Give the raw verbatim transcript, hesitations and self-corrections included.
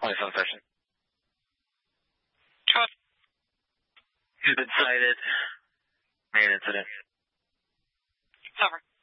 twenty-seven section. Trust. You've been cited. Main incident. Over.